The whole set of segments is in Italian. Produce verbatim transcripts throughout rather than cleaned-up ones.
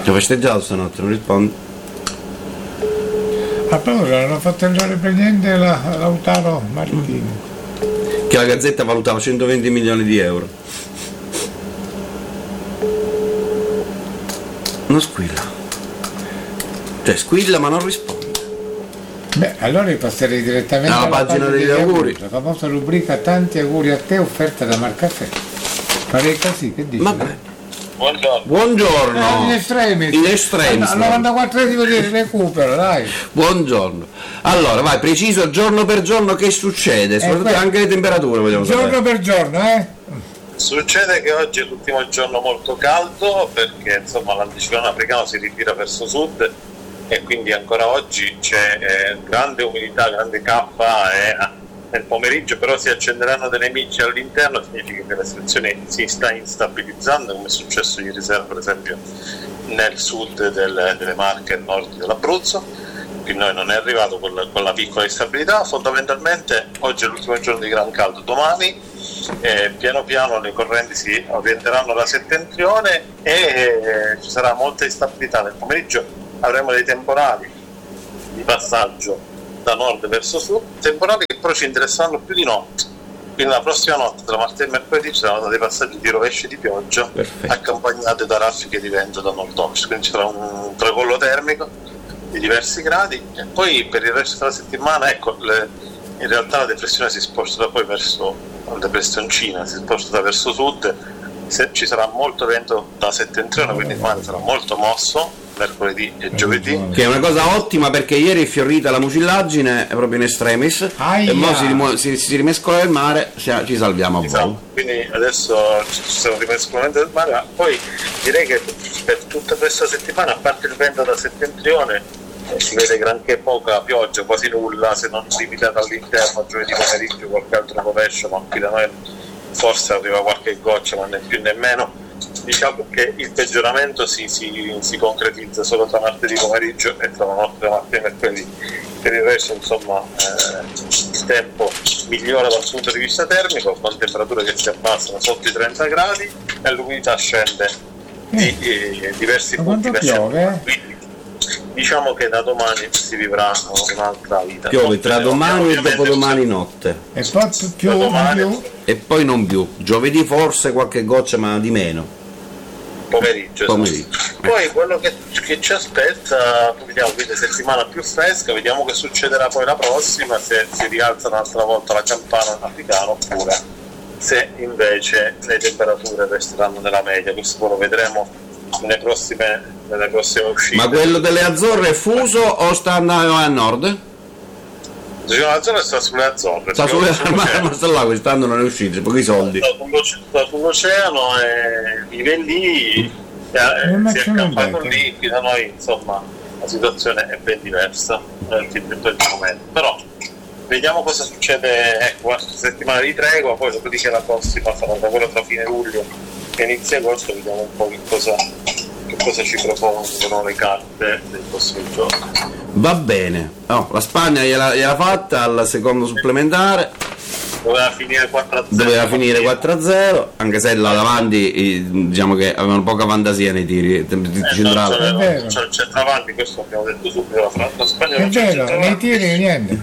Ti ho festeggiato stanotte, non rispondi? A proposito, hanno fatto entrare per niente la, Lautaro Martini. Mm. Che la Gazzetta valutava centoventi milioni di euro. Non squilla. Cioè squilla ma non risponde. Beh, allora io passerei direttamente alla, alla pagina degli auguri. auguri. La famosa rubrica tanti auguri a te offerta da Marcaffè. Farei così, che dici? Vabbè. Buongiorno. Buongiorno. Eh, in estremis. In estremis. Al novantaquattresimo di recupero, dai. Buongiorno. Allora, vai, preciso giorno per giorno che succede, soprattutto eh, anche le temperature vogliamo giorno sapere. Per giorno, eh? Succede che oggi è l'ultimo giorno molto caldo perché insomma l'anticiclone africano si ritira verso sud e quindi ancora oggi c'è eh, grande umidità, grande cappa e nel pomeriggio però si accenderanno delle micce all'interno, significa che la situazione si sta instabilizzando, come è successo ieri sera per esempio nel sud del, delle Marche e nord dell'Abruzzo. Qui noi non è arrivato quella, quella piccola instabilità. Fondamentalmente oggi è l'ultimo giorno di gran caldo, domani eh, piano piano le correnti si orienteranno da settentrione e eh, ci sarà molta instabilità. Nel pomeriggio avremo dei temporali di passaggio da nord verso sud, temporali che però ci interesseranno più di notte. Quindi la prossima notte, tra martedì e mercoledì, ci saranno dei passaggi di rovesci di pioggia Perfetto. accompagnati da raffiche di vento da nord-ovest, quindi ci sarà un tracollo termico di diversi gradi e poi per il resto della settimana, ecco, le, in realtà la depressione si sposta poi verso la depressioncina, si sposta verso sud, se, ci sarà molto vento da settentrione, quindi il mare sarà molto mosso mercoledì e giovedì, che è una cosa ottima perché ieri è fiorita la mucillaggine proprio in estremis. Aia. E ora si, rimu- si, si rimescola il mare, ci salviamo a esatto. volo. Quindi adesso ci sarà un rimescolamento del mare, ma poi direi che per tutta questa settimana, a parte il vento da settentrione, eh, si vede granché poca pioggia, quasi nulla, se non limitata all'interno, giovedì pomeriggio qualche altro rovescio, ma qui da noi forse arriva qualche goccia, ma né più né meno. Diciamo che il peggioramento si, si, si concretizza solo tra martedì pomeriggio e tra la notte da martedì e mercoledì. Per il resto insomma eh, il tempo migliora dal punto di vista termico, con temperature che si abbassano sotto i trenta gradi e l'umidità scende di eh, diversi Ma punti piove? Quindi diciamo che da domani si vivrà un'altra vita. Piove tra domani e dopodomani notte. E poi più, più e poi non più. Giovedì forse qualche goccia, ma di meno. Pomeriggio, pomeriggio. Esatto. Poi quello che, che ci aspetta, vediamo, quindi settimana più fresca, vediamo che succederà poi la prossima, se si rialza un'altra volta la campana africana oppure se invece le temperature resteranno nella media. Questo poi lo vedremo nelle prossime, nelle prossime uscite. Ma quello delle Azzorre è fuso o sta andando a nord? L'Azzorre sta sulle Azzorre, sta sulle ma, ma sta là, quest'anno non è uscito, pochi soldi. Sta sull'oceano e i lì eh, si è accampato lì, qui da noi insomma la situazione è ben diversa nel momento. Però vediamo cosa succede, ecco, questa settimana di tregua, poi dopodiché la prossima sarà da quella tra fine luglio e inizio agosto, vediamo un po' che cosa, che cosa ci propongono le carte dei prossimi giorni. Va bene, oh, la Spagna gliela, gliela fatta al secondo supplementare, doveva finire quattro a zero, doveva finire quattro a zero, anche se là davanti diciamo che avevano poca fantasia nei tiri eh, centrali. Non c'è, c'è il centravanti, questo abbiamo detto subito, la, la Spagna è vero, nei tiri niente.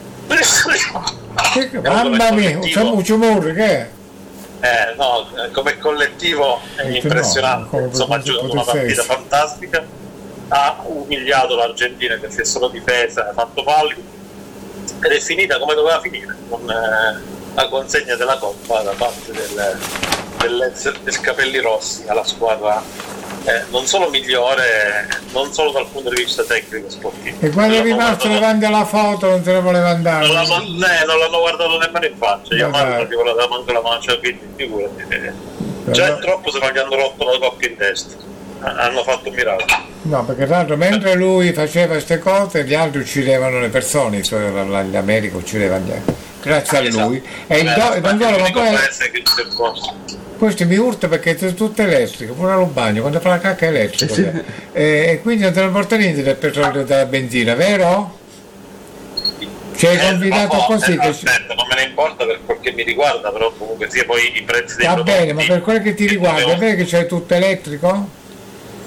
Mamma mia, facciamo un ciumore, che è? Eh, no, come collettivo è impressionante, no, insomma ha giocato una partita fantastica, ha umiliato l'Argentina che si è solo difesa, ha fatto falli ed è finita come doveva finire, con eh, la consegna della Coppa da parte del, del, del Capelli Rossi alla squadra eh, non solo migliore, non solo dal punto di vista tecnico sportivo. E quando è rimasto davanti alla foto non se ne voleva andare? Non l'hanno, eh, non l'hanno guardato nemmeno in faccia, io Mario non gli volevo manco la mancia, quindi figurati, eh. Già è troppo se non gli hanno rotto la coppia in testa. Hanno fatto un miracolo. No, perché tra l'altro mentre lui faceva queste cose gli altri uccidevano le persone, l'America uccideva gli altri. Grazie ah, a lui. Esatto. E il do, ma poi, questo mi urta perché è tutto elettrico, pure allo bagno, quando fa la cacca è elettrico. Sì. E, e quindi non te ne porta niente del petrolio e della benzina, vero? Ci hai eh, confidato no, così? Eh, che aspetta, non me ne importa per quel che mi riguarda, però comunque sia poi i prezzi dei va prodotti. bene, ma per quello che ti riguarda, è vero che c'è tutto elettrico?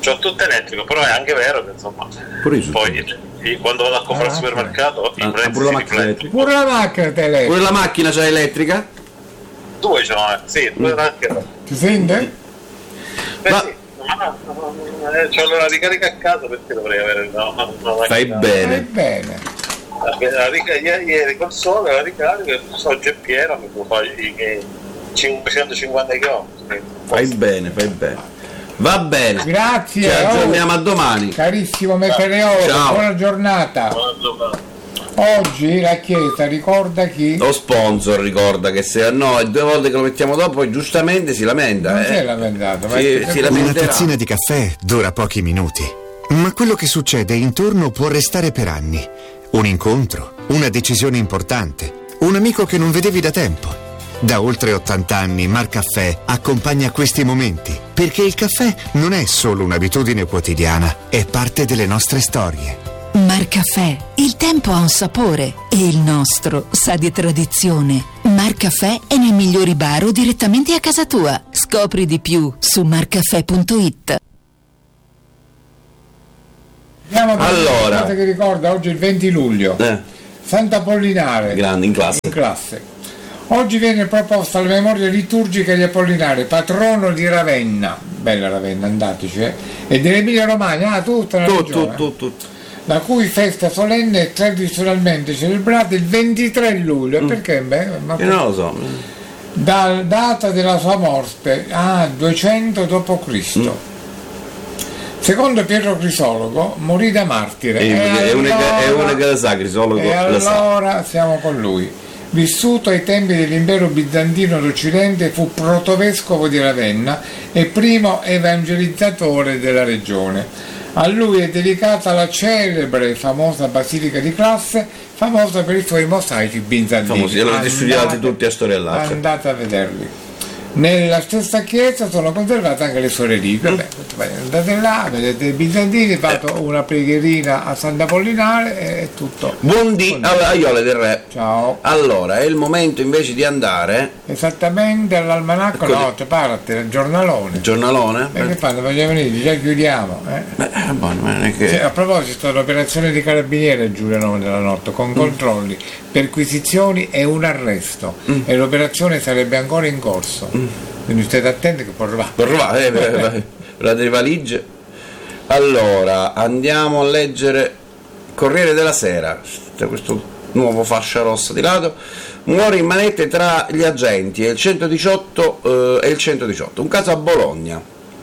c'ho tutto elettrico, però è anche vero che insomma poi e quando vado a comprare al ah, supermercato ah, i prezzi pure, la si pure la macchina elettrica. Pure la macchina c'è elettrica? Due ce l'ho, sì, due mm. anche. Ti sente? Beh, ma... sì. Ma no, c'ho la ricarica a casa, perché dovrei avere no, una, una fai bene. Fai bene. La, la ric- ieri col sole la ricarica, oggi è piena, mi può fare i cinquecentocinquanta chilometri. Fai bene, fai bene. Va bene, grazie, ci aggiorniamo oh, a domani. Carissimo meteorologo, buona giornata. Buona giornata. Oggi la Chiesa ricorda chi? Lo sponsor ricorda che se no e due volte che lo mettiamo dopo poi giustamente si lamenta. Non eh. si è lamentato, ma si, si una tazzina di caffè dura pochi minuti, ma quello che succede intorno può restare per anni. Un incontro, una decisione importante, un amico che non vedevi da tempo. Da oltre ottanta anni Marcaffè accompagna questi momenti, perché il caffè non è solo un'abitudine quotidiana, è parte delle nostre storie. Marcaffè, il tempo ha un sapore e il nostro sa di tradizione. Marcaffè è nei migliori bar o direttamente a casa tua. Scopri di più su marcaffè punto it. Andiamo a allora, che ricorda oggi il venti luglio. Eh. Sant'Apollinare. Grande in classe. In classe. Oggi viene proposta la memoria liturgica di Apollinare, patrono di Ravenna, bella Ravenna, andateci, eh, e dell'Emilia Romagna, ah, tutta la tutto, regione, tutto, tutto. La cui festa solenne è tradizionalmente celebrata il ventitré luglio, mm. perché? Beh, ma io non lo so. Dalla data della sua morte, ah, duecento dopo Cristo. Mm. Secondo Pietro Crisologo morì da martire. E, e è unica, è unica da sa, Crisologo. E allora siamo con lui. Vissuto ai tempi dell'impero bizantino d'Occidente, fu protovescovo di Ravenna e primo evangelizzatore della regione. A lui è dedicata la celebre e famosa Basilica di Classe, famosa per i suoi mosaici bizantini. Famosi, l'avete studiati tutti a storia all'arte. Andate a vederli. Nella stessa chiesa sono conservate anche le sue reliquie. Beh, andate là, vedete i bizantini, fatto una preghierina a Sant'Apollinare e è tutto. Buondì alla Aiole del Re. Ciao. Allora, è il momento invece di andare esattamente all'almanacco, ecco, no, cioè parte il giornalone. Giornalone? E che fanno? Vogliamo venire, già chiudiamo. Eh? Beh, buono, non è che... Cioè, a proposito, l'operazione di carabinieri giù alle nove della notte con mm. controlli, perquisizioni e un arresto. Mm. E l'operazione sarebbe ancora in corso. Mm. Quindi state attenti che può arrivare. Può arrivare, eh, per, per le valigie. Allora, andiamo a leggere Corriere della Sera. C'è questo nuovo fascia rossa di lato. Muore in manette tra gli agenti e il centodiciotto eh, e il centodiciotto. Un caso a Bologna.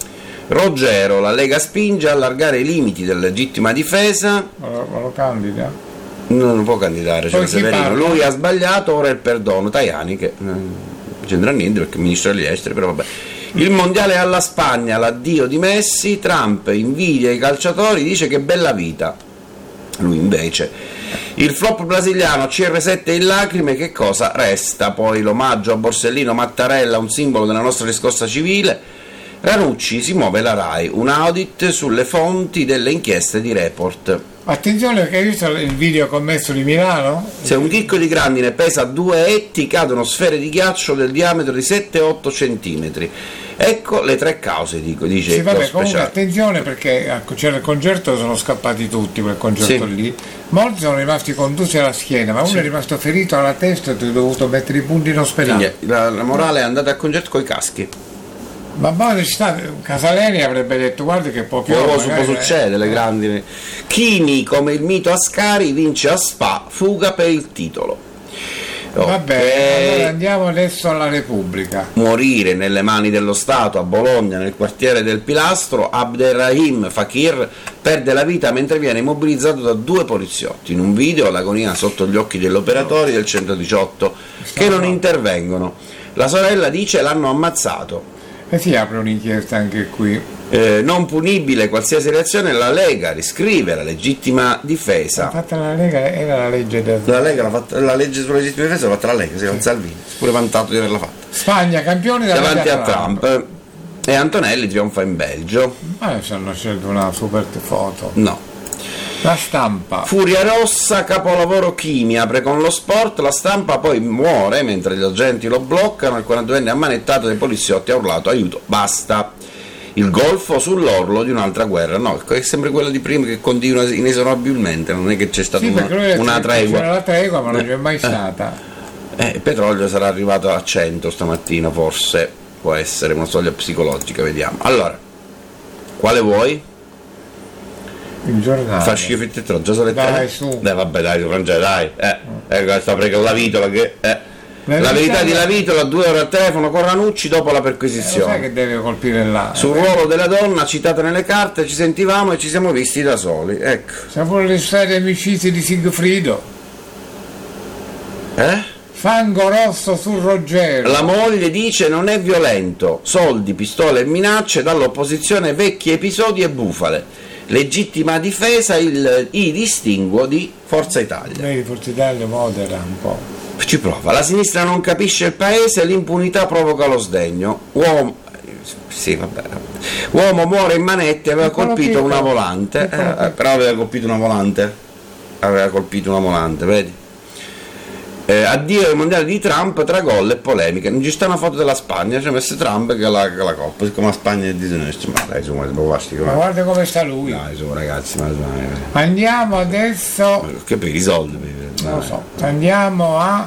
Rogero, la Lega spinge a allargare i limiti della legittima difesa. Ma lo, ma lo candida? Non può candidare, cioè Severino. Lui ha sbagliato, ora il perdono. Tajani che... Eh, c'entra niente perché è ministro degli esteri, però vabbè. Il mondiale alla Spagna, l'addio di Messi, Trump invidia i calciatori, dice che bella vita. Lui invece. Il flop brasiliano, C R sette in lacrime, che cosa resta? Poi l'omaggio a Borsellino Mattarella, un simbolo della nostra riscossa civile. Ranucci, si muove la RAI, un audit sulle fonti delle inchieste di Report. Attenzione perché hai visto il video commesso di Milano? Se un chicco di grandine pesa due etti, cadono sfere di ghiaccio del diametro di sette otto centimetri. Ecco le tre cause, dico, dice sì, vabbè, lo comunque attenzione perché c'era il concerto, sono scappati tutti quel concerto sì. lì. Molti sono rimasti contusi alla schiena, ma uno sì. è rimasto ferito alla testa e ha dovuto mettere i punti in ospedale. La, la morale è andata al concerto coi caschi. Ma poi Casaleri avrebbe detto guarda che può più può succede, eh. le grandi. Chini come il mito Ascari vince a Spa, fuga per il titolo. Vabbè, okay. Allora andiamo adesso alla Repubblica. Morire nelle mani dello Stato a Bologna, nel quartiere del Pilastro, Abderrahim Fakir perde la vita mentre viene immobilizzato da due poliziotti. In un video l'agonia sotto gli occhi degli operatori del centodiciotto che non intervengono. La sorella dice l'hanno ammazzato. E si apre un'inchiesta anche qui. Eh, non punibile qualsiasi reazione, la Lega riscrive la legittima difesa. L'ha fatta la Lega, era la legge del... La Lega l'ha fatta, la legge sulla legittima difesa l'ha fatta la Lega, si sì. Salvini, pure vantato di averla fatta. Spagna, campione davanti a Trump. Trump. E Antonelli trionfa in Belgio. Ma ci hanno scelto una super foto. No. La Stampa. Furia rossa, capolavoro Chimi, apre con lo sport, la Stampa poi muore mentre gli agenti lo bloccano, il quarantaduenne ammanettato dai poliziotti ha urlato aiuto, basta. il Golfo sull'orlo di un'altra guerra. No, è sempre quella di prima che continua inesorabilmente, non è che c'è stata sì, una, una tregua. C'era la tregua, ma non c'è mai stata. Eh, il petrolio sarà arrivato a cento stamattina, forse può essere una soglia psicologica, vediamo. Allora, quale vuoi? Il giornale. Fa schifo il tetro, già sono le Dai, tre. su. Eh, vabbè, dai, Francesco, dai. Eh, eh, sta prega la vitola che... Eh. La, la verità di La Vitola, due ore al telefono con Ranucci dopo la perquisizione. Eh, lo sai che deve colpire là. Sul ruolo della donna citata nelle carte ci sentivamo e ci siamo visti da soli. Ecco. Siamo pure le storie amicizie di Sigfrido. Eh? Fango rosso sul Ruggero. La moglie dice non è violento. Soldi, pistole e minacce dall'opposizione, vecchi episodi e bufale. Legittima difesa, il, i distinguo di Forza Italia. Lei di Forza Italia modera un po'. Ci prova. La sinistra non capisce il paese, l'impunità provoca lo sdegno. Uomo, sì, vabbè. Uomo muore in manette, aveva colpito una volante. Eh, però aveva colpito una volante. Aveva colpito una volante, vedi? Eh, addio ai mondiali di Trump tra gol e polemiche. Non ci sta una foto della Spagna, c'è messo Trump che ha la, la coppa, siccome la Spagna è di sinistra. Ma dai, insomma, ma guarda come sta lui. Dai, su ragazzi, ma, ma, andiamo adesso. Che per i soldi? Non lo so. Andiamo a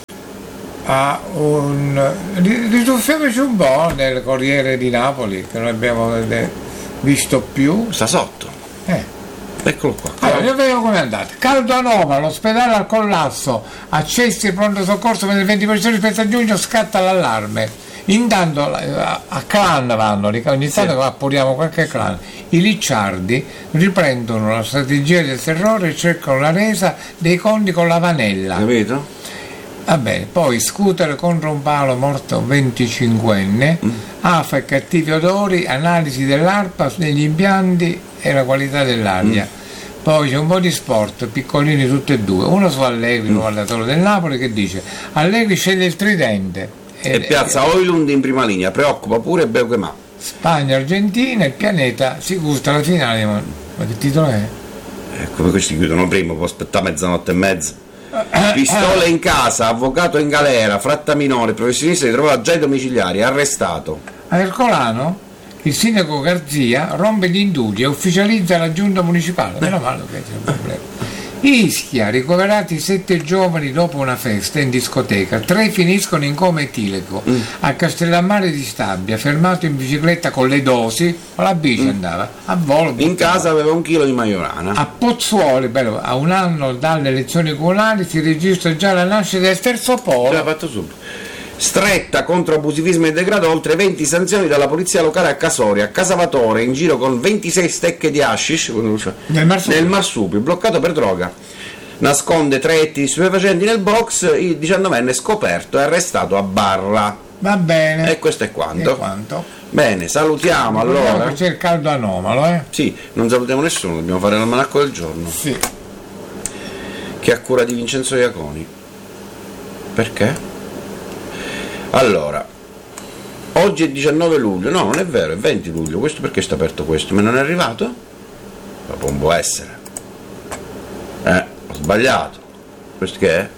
a un rituffiamoci un po' nel Corriere di Napoli che non abbiamo visto più. Sta sotto. Eh. Eccolo qua. Allora, io vedo come è andata. Caldo a Nova, l'ospedale al collasso, accessi e pronto soccorso per il venti per cento rispetto a giugno, scatta l'allarme. Intanto a, a clan vanno, ogni tanto sì. Appuriamo qualche clan. I licciardi riprendono la strategia del terrore e cercano la resa dei conti con la Vanella. Capito? Va bene, poi scooter contro un palo, morto venticinquenne, mm. afa e cattivi odori, analisi dell'ARPA negli impianti e la qualità dell'aria. Mm. Poi c'è un po' di sport, piccolini tutti e due, uno su Allegri, mm. guardatore del Napoli, che dice Allegri sceglie il tridente. E, e piazza Højlund in prima linea, preoccupa pure Beuquemà. Spagna, Argentina, il pianeta si gusta la finale, ma, ma che titolo è? Ecco, come questi chiudono prima, può aspettare mezzanotte e mezza. Pistole in casa, avvocato in galera, fratta minore, professionista ritrovato già ai domiciliari, arrestato. A Ercolano il sindaco Garzia rompe gli indulti e ufficializza la giunta municipale. Meno male che c'è un problema. Ischia, ricoverati sette giovani dopo una festa in discoteca, tre finiscono in coma etilico. Mm. A Castellammare di Stabia, fermato in bicicletta con le dosi, con la bici mm. andava, a volo. In casa aveva un chilo di maiorana. A Pozzuoli, bello, a un anno dalle elezioni comunali si registra già la nascita del terzo polo. L'ha fatto subito. Stretta contro abusivismo e degrado, oltre venti sanzioni dalla polizia locale a Casoria. Casavatore in giro con ventisei stecche di hashish nel marsupio. nel marsupio, bloccato per droga. Nasconde tre etti stupefacenti nel box, il diciannovenne scoperto e arrestato a Barra. Va bene. E questo è quanto. E quanto? Bene, salutiamo allora. Che c'è il caldo anomalo, eh? Sì, non salutiamo nessuno, dobbiamo fare l'almanacco del giorno. Sì. Che è a cura di Vincenzo Iaconi. Perché? Allora, oggi è diciannove luglio, no, non è vero, è venti luglio, questo perché sta aperto questo? Ma non è arrivato? Dopo non può essere. Eh, ho sbagliato. Questo che è?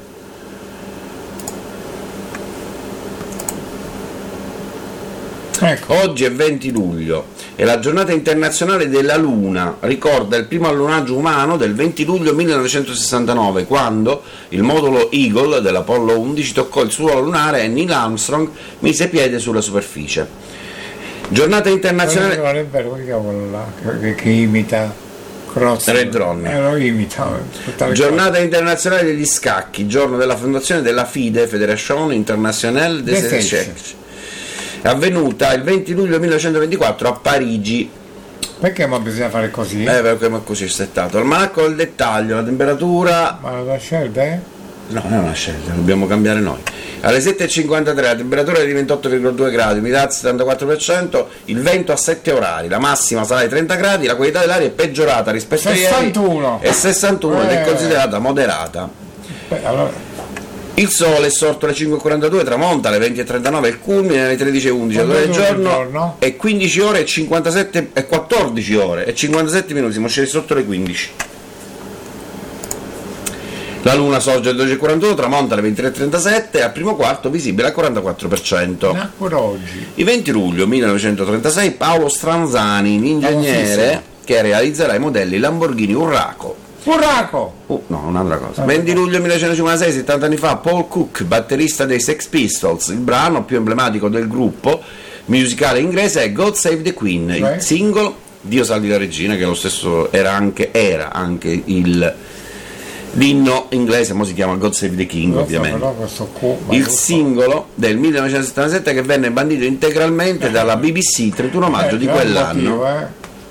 Ecco. Oggi è venti luglio, è la giornata internazionale della Luna, ricorda il primo allunaggio umano del venti luglio millenovecentosessantanove, quando il modulo Eagle dell'Apollo undici toccò il suolo lunare e Neil Armstrong mise piede sulla superficie. Giornata internazionale... Non è vero, che cavolo là, che, che imita Crozza. Red Ron. Eh, lo imita. Giornata cose. internazionale degli scacchi, giorno della fondazione della FIDE, Fédération Internationale des Échecs, avvenuta il venti luglio millenovecentoventiquattro a Parigi. Perché ma bisogna fare così? Eh, perché ma così è settato. Il manacco del dettaglio, la temperatura. Ma la scelta è? No, non è una scelta, dobbiamo cambiare noi. Alle sette e cinquantatré la temperatura è di ventotto virgola due gradi, umidità settantaquattro per cento, il vento a sette orari, la massima sarà di trenta gradi, la qualità dell'aria è peggiorata rispetto a ieri. È sessantuno ed eh. è considerata moderata. Beh, allora. Il sole è sorto alle cinque e quarantadue, tramonta alle venti e trentanove, il culmine alle tredici e undici del giorno, giorno e quindici ore e cinquantasette e quattordici ore e cinquantasette minuti, siamo scesi sotto le quindici. La Luna sorge alle dodici e quarantuno, tramonta alle ventitré e trentasette e al primo quarto visibile al quarantaquattro per cento. Nacquero oggi. Il venti luglio millenovecentotrentasei Paolo Stranzani, l'ingegnere che realizzerà i modelli Lamborghini Urraco. Urraco! Uh, no, un'altra cosa. venti luglio millenovecentocinquantasei, settanta anni fa, Paul Cook, batterista dei Sex Pistols. Il brano più emblematico del gruppo musicale inglese è God Save the Queen, cioè? Il singolo Dio salvi la regina, che lo stesso era anche, era anche il l'inno inglese, mo si chiama God Save the King, no, ovviamente. Cu- il singolo del millenovecentosettantasette che venne bandito integralmente dalla B B C il trentuno maggio eh, di quell'anno. Motivo, eh.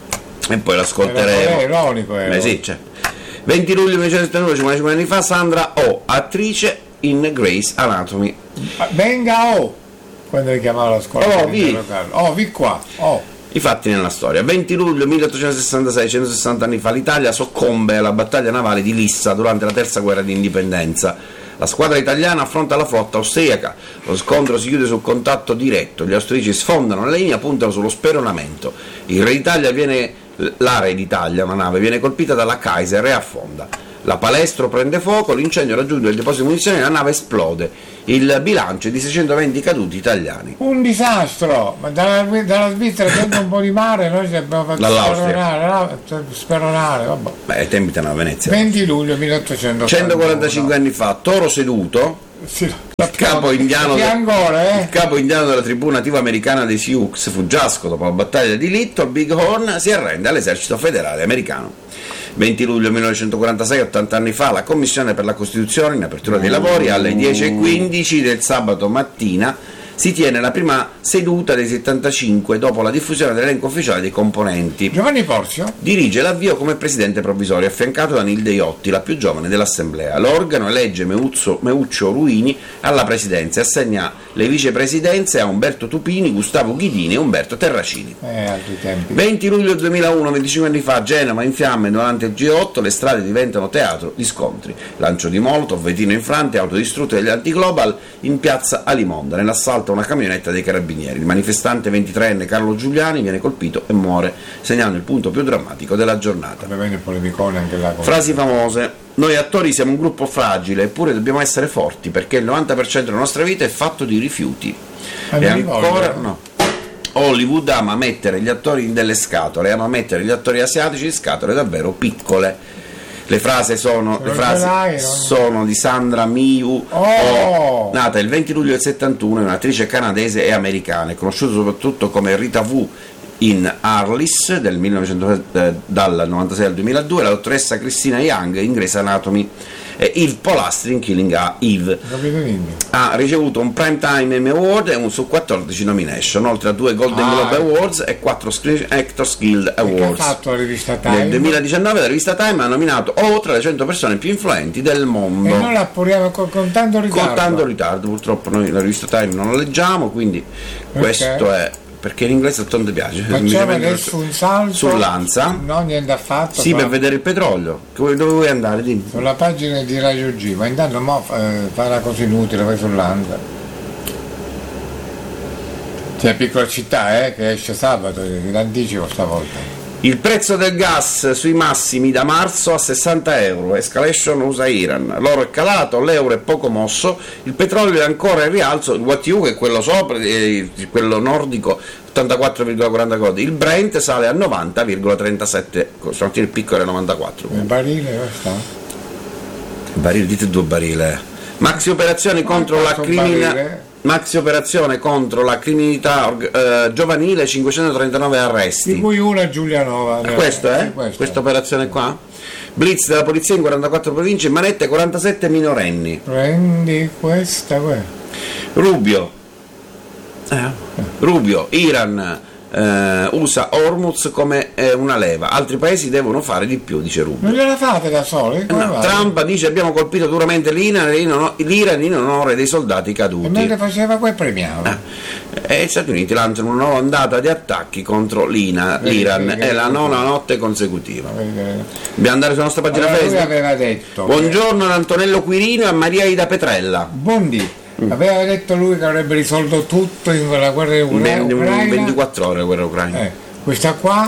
E poi l'ascolteremo. Era ironico, era. Beh, sì, cioè. venti luglio millenovecentosettantanove, cinquantacinque anni fa, Sandra Oh, attrice in Grey's Anatomy. Venga Oh! Quando li chiamava la scuola. Oh, vi. Oh, vi qua. Oh. I fatti nella storia. venti luglio milleottocentosessantasei, centosessanta anni fa, l'Italia soccombe alla battaglia navale di Lissa durante la terza guerra di indipendenza. La squadra italiana affronta la flotta austriaca. Lo scontro si chiude sul contatto diretto. Gli austriaci sfondano la linea e puntano sullo speronamento. Il Re d'Italia viene, la Re d'Italia, una nave, viene colpita dalla Kaiser e affonda. La Palestro prende fuoco, l'incendio raggiunge il deposito di munizioni e la nave esplode. Il bilancio è di seicentoventi caduti italiani. Un disastro! Ma dalla, dalla Svizzera prende un po' di mare, noi ci abbiamo fatto speronare, no? speronare vabbè. Beh, ai tempi a Venezia. venti luglio milleottocento centoquarantacinque anni fa, toro seduto, sì, il, capo indiano de, ancora, eh? il capo indiano della tribù nativa americana dei Sioux, Fuggiasco, dopo la battaglia di Little Bighorn, si arrende all'esercito federale americano. venti luglio millenovecentoquarantasei, ottanta anni fa, la Commissione per la Costituzione, in apertura dei lavori, alle dieci e quindici del sabato mattina, si tiene la prima seduta dei settantacinque dopo la diffusione dell'elenco ufficiale dei componenti. Giovanni Porzio dirige l'avvio come presidente provvisorio, affiancato da Nilde Iotti, la più giovane dell'Assemblea. L'organo elegge Meuzzo, Meuccio Ruini alla presidenza e assegna le vicepresidenze a Umberto Tupini, Gustavo Ghidini e Umberto Terracini. Eh, altri tempi. venti luglio duemilauno, venticinque anni fa, Genova in fiamme durante il G otto, le strade diventano teatro di scontri. Lancio di Molotov, vetino infrante, autodistrutte degli antiglobal in piazza Alimonda. Nell'assalto una camionetta dei carabinieri. Il manifestante ventitreenne Carlo Giuliani viene colpito e muore, segnando il punto più drammatico della giornata. Anche là frasi famose: noi attori siamo un gruppo fragile, eppure dobbiamo essere forti, perché il novanta per cento della nostra vita è fatto di rifiuti. Ah, e ancora no. Hollywood ama mettere gli attori in delle scatole, ama mettere gli attori asiatici in scatole davvero piccole. Le frasi sono, le frasi l'hai, sono di Sandra Miu, oh. Oh, nata il venti luglio del settantuno, è un'attrice canadese e americana, è conosciuta soprattutto come Rita Wu in Arliss del millenovecento, eh, dal novantasei al duemiladue, la dottoressa Christina Young in Grey's Anatomy, e Eve Polastri in Killing Eve. Ha ricevuto un Primetime Emmy Award e un su quattordici nomination, oltre a due Golden ah, Globe Awards e quattro Screen Actors Guild Awards. Che ha fatto la rivista Time? Nel duemiladiciannove la rivista Time ha nominato oltre le cento persone più influenti del mondo. E noi la appuriamo con, con tanto ritardo. Con tanto ritardo, purtroppo noi la rivista Time non la leggiamo, quindi okay. Questo è... perché in inglese tanto ti piace. Facciamo adesso un salto sull'Ansa. No, niente affatto. Sì, per vedere il petrolio. Dove vuoi andare? Dimmi. Sulla pagina di Radio G, ma intanto mo, eh, fa una cosa inutile, vai sull'Ansa. C'è Piccola Città, eh, che esce sabato, in anticipo stavolta. Il prezzo del gas sui massimi da marzo a sessanta euro, escalation U S A-Iran, l'oro è calato, l'euro è poco mosso, il petrolio è ancora in rialzo, il W T U che è quello sopra, eh, quello nordico ottantaquattro virgola quaranta godi, il Brent sale a novanta virgola trentasette, stamattina il picco era novantaquattro. Il barile dove sta? Il barile, dite due barile. Maxi operazioni contro la criminalità. Maxi operazione contro la criminalità eh, giovanile, cinquecentotrentanove arresti. Di cui una Giulianova. Eh, questo è? Sì, questo. Questa operazione qua? Blitz della polizia in quarantaquattro province, in manette quarantasette minorenni. Prendi questa, que. Rubio. Eh. Rubio, Iran eh, usa Hormuz come eh, una leva, altri paesi devono fare di più, dice Rubio. Non gliela fate da soli? No, Trump dice abbiamo colpito duramente l'Iran in onore dei soldati caduti. E mentre faceva quel premiato. Ah. E gli Stati Uniti lanciano una nuova ondata di attacchi contro l'Ina, l'Iran, vedi, è la nona notte consecutiva. Vedi, vedi. Dobbiamo andare sulla nostra pagina allora, Facebook. Lui aveva detto buongiorno ad Antonello Quirino e a Maria Ida Petrella. Buondì. Aveva detto lui che avrebbe risolto tutto in quella guerra ucraina. ventiquattro ore la guerra ucraina. Eh, questa qua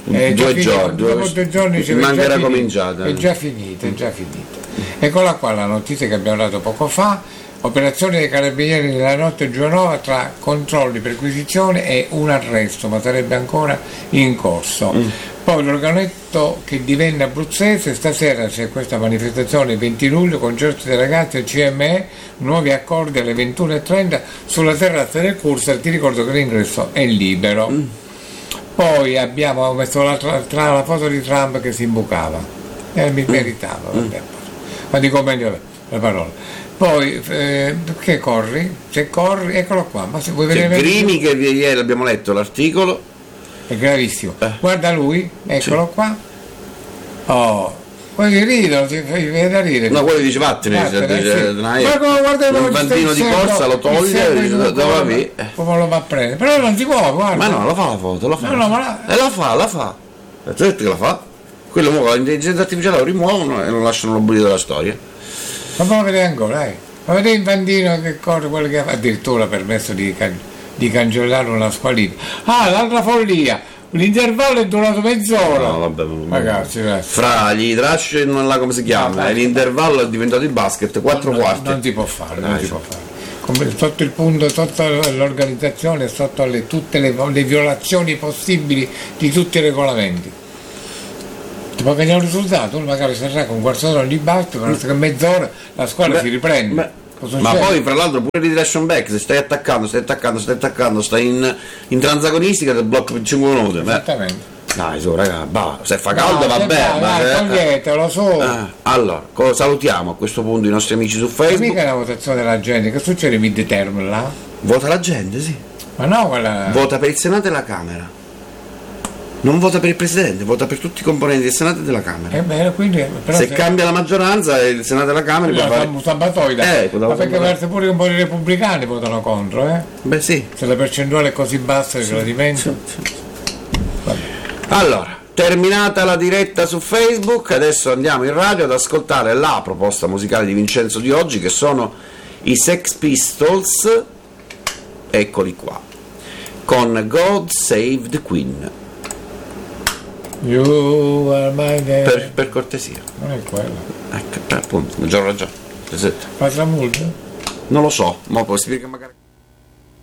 Due giorni, giorni, due, due, due giorni c'è mancherà cominciata. È già finita, è già finita. Eccola qua la notizia che abbiamo dato poco fa. Operazione dei carabinieri nella notte Giovanova tra controlli, perquisizione e un arresto, ma sarebbe ancora in corso. Mm. Poi l'organetto che divenne abruzzese, stasera c'è questa manifestazione il venti luglio, concerti dei ragazzi al C M E, nuovi accordi alle ventuno e trenta sulla terrazza del Cursal, ti ricordo che l'ingresso è libero. Mm. Poi abbiamo messo la, tra la foto di Trump che si imbucava, e mi meritava, mm. vabbè. Ma dico meglio la parola. Poi eh, che corri? Se corri, eccolo qua. Ma se vuoi c'è vedere Grini che ieri abbiamo letto l'articolo. È gravissimo. Eh. Guarda lui, eccolo sì. qua. Oh, quelli ridono, ti viene da ridere. No, quello dice vattene, vattene dice, sì. Ma come guarda un bandino di corsa lo toglie e dice dove vi? Come lo va a prendere? Però non si può, guarda. Ma no, la fa la foto, la fa. No, no, ma la... E la fa, la fa. Certo che la fa. Quello con l'intelligenza artificiale lo rimuovono e non lasciano l'oblio della storia. Ma come vedere ancora, dai. Ma vedere il bandino che corre, quello che ha addirittura permesso di, can- di cancellare una squalifica. Ah, l'altra follia! L'intervallo è durato mezz'ora. No, vabbè, ragazzi, ragazzi. Fra gli trash e non là come si chiama, no, e l'intervallo è diventato il basket, quattro no, quarti. Non si può fare, non si può fare. Come sotto il punto, sotto l'organizzazione, sotto le, tutte le, le violazioni possibili di tutti i regolamenti. Ti può venire un risultato, uno magari sarà con qualcosa di basso, ma che mezz'ora la squadra beh, si riprende. Beh, ma poi fra l'altro pure di ration back, se stai attaccando, stai attaccando, stai attaccando, stai in, in transagonistica ti blocca per cinque minuti. Esattamente. Dai su raga, bah, se fa caldo no, vabbè, ma toglietelo su. Eh, allora, salutiamo a questo punto i nostri amici su Facebook. Ma mica è la votazione della gente, che succede mid-term là? Vota la gente, sì. Ma no, quella. Vota per il Senato e la Camera. Non vota per il Presidente, vota per tutti i componenti del Senato e della Camera. Eh beh, quindi, però se, se cambia la maggioranza il Senato e la Camera no, fare... un sabatoida. Eh, ma perché verso pure un po' di repubblicani votano contro, eh? Beh sì. Se la percentuale è così bassa che sì, la dimentico. Sì, sì. Allora, terminata la diretta su Facebook, adesso andiamo in radio ad ascoltare la proposta musicale di Vincenzo di oggi, che sono i Sex Pistols, eccoli qua, con God Save the Queen. You are my per, per cortesia. Non è quello. Ecco, appunto, non c'ho ragione. Fa tramullo? Non lo so, ma puoi spiegare magari.